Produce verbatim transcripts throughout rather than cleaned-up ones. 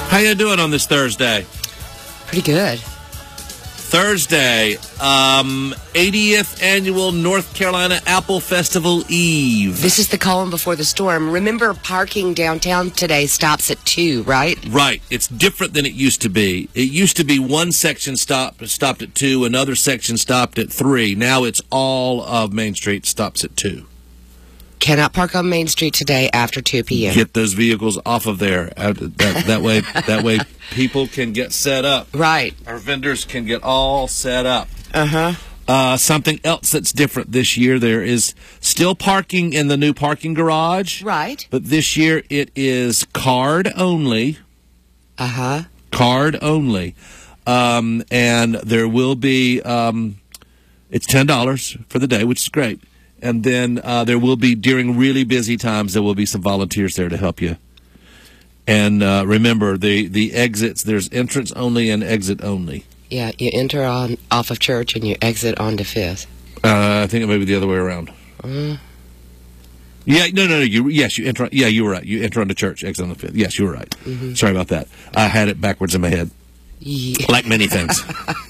How you doing on this Thursday? Pretty good. Thursday, um, eightieth Annual North Carolina Apple Festival Eve. This is the calm before the storm. Remember, parking downtown today stops at two, right? Right. It's different than it used to be. It used to be one section stopped stopped at two, another section stopped at three. Now it's all of Main Street stops at two. Cannot park on Main Street today after two p.m. Get those vehicles off of there. That, that way, that way, people can get set up. Right. Our vendors can get all set up. Uh-huh. Uh, something else that's different this year, there is still parking in the new parking garage. Right. But this year it is card only. Uh-huh. Card only. Um, and there will be, um, it's ten dollars for the day, which is great. And then uh, there will be, during really busy times, there will be some volunteers there to help you. And uh, remember, the, the exits, there's entrance only and exit only. Yeah, you enter on off of Church and you exit onto Fifth. Uh, I think it may be the other way around. Uh, yeah, no, no, no. You, yes, you enter. Yeah, you were right. You enter onto Church, exit on the Fifth. Yes, you were right. Mm-hmm. Sorry about that. I had it backwards in my head. Yeah. Like many things.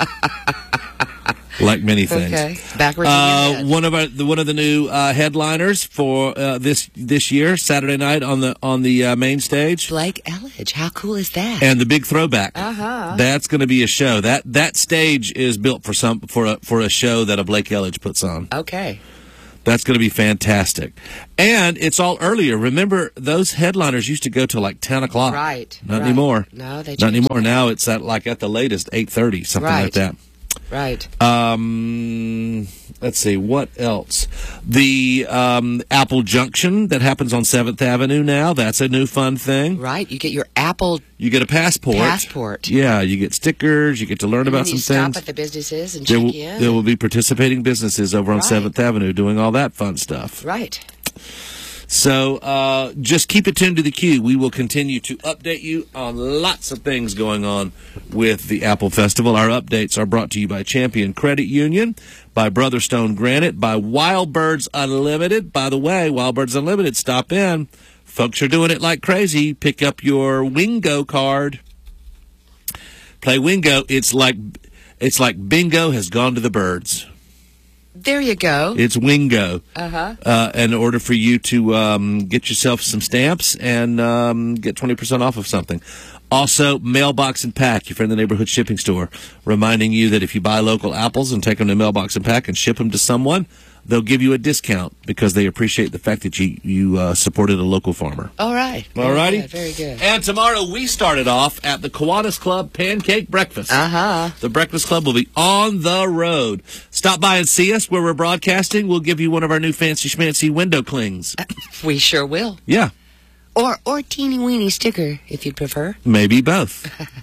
Like many things. Okay. Backwards in your Uh, head. one of our, the, one of the new uh, headliners for uh, this this year, Saturday night on the on the uh, main stage, Blake Elledge. How cool is that? and the big throwback. Uh-huh. That's going to be a show. That that stage is built for some for a for a show that a Blake Elledge puts on. Okay. That's going to be fantastic, and it's all earlier. Remember, those headliners used to go till like ten o'clock. Right. Not right. anymore. No, they Not changed anymore. that. Now it's at like at the latest eight thirty, something Right. like that. Right. Um, let's see, what else? The um, Apple Junction that happens on seventh Avenue now, that's a new fun thing. Right. You get your Apple You get a passport. passport. Yeah, you get stickers, you get to learn And about then you some stop things. at the businesses and There check will, in. there will be participating businesses over on Right. seventh Avenue doing all that fun stuff. Right. So uh, just keep it tuned to the queue. We will continue to update you on lots of things going on with the Apple Festival. Our updates are brought to you by Champion Credit Union, by Brother Stone Granite, by Wild Birds Unlimited. By the way, Wild Birds Unlimited, stop in. Folks are doing it like crazy. Pick up your Wingo card. Play Wingo. It's like it's like bingo has gone to the birds. There you go. It's Wingo. Uh-huh. Uh, in order for you to um, get yourself some stamps and um, get twenty percent off of something. Also, Mailbox and Pack, your friend in the neighborhood shipping store, reminding you that if you buy local apples and take them to Mailbox and Pack and ship them to someone, they'll give you a discount because they appreciate the fact that you, you uh, supported a local farmer. All right. All righty? Very good. And tomorrow we started off at the Kiwanis Club Pancake Breakfast. Uh-huh. The Breakfast Club will be on the road. Stop by and see us where we're broadcasting. We'll give you one of our new fancy schmancy window clings. We sure will. Yeah, Or or teeny weeny sticker, if you'd prefer. maybe both.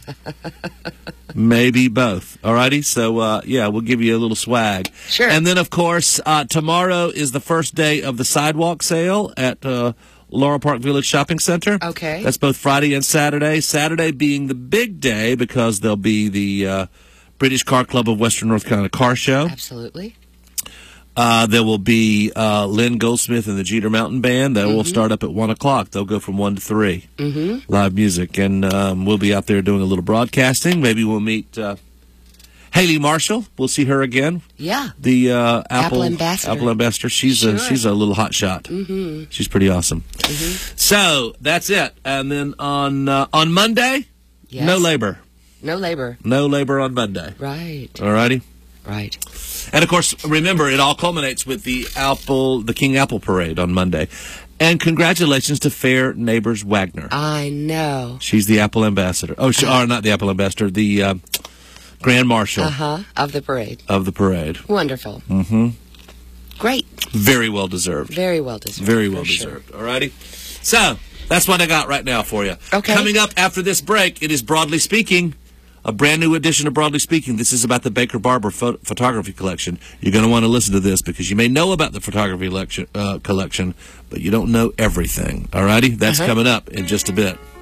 Maybe both. All righty? So, uh, yeah, we'll give you a little swag. Sure. And then, of course, uh, tomorrow is the first day of the sidewalk sale at uh, Laurel Park Village Shopping Center. Okay. That's both Friday and Saturday. Saturday being the big day because there'll be the uh, British Car Club of Western North Carolina car show. Absolutely. Uh, there will be uh, Lynn Goldsmith and the Jeter Mountain Band. That will start up at one o'clock. They'll go from one to three. Mm-hmm. Live music. And um, we'll be out there doing a little broadcasting. Maybe we'll meet uh, Haley Marshall. We'll see her again. Yeah. The uh, Apple, Apple ambassador. Apple ambassador. She's a Sure. she's a little hot shot. Mm-hmm. She's pretty awesome. Mm-hmm. So that's it. And then on uh, on Monday, Yes. no labor. No labor. No labor on Monday. Right. All righty. Right. And of course, remember, it all culminates with the Apple, the King Apple Parade on Monday. And congratulations to Fair Neighbors Wagner. I know. She's the Apple Ambassador. Oh, she, or not the Apple Ambassador, the uh, Grand Marshal Uh-huh. Of the parade. of the parade. Wonderful. Mm-hmm. Great. Very well deserved. Very well deserved. Very well for sure. deserved. All righty. So that's what I got right now for you. Okay. Coming up after this break, it is Broadly Speaking. A brand new edition of Broadly Speaking. This is about the Baker Barber pho- photography collection. You're going to want to listen to this because you may know about the photography lecture, uh, collection, but you don't know everything. All righty? That's Uh-huh. coming up in just a bit.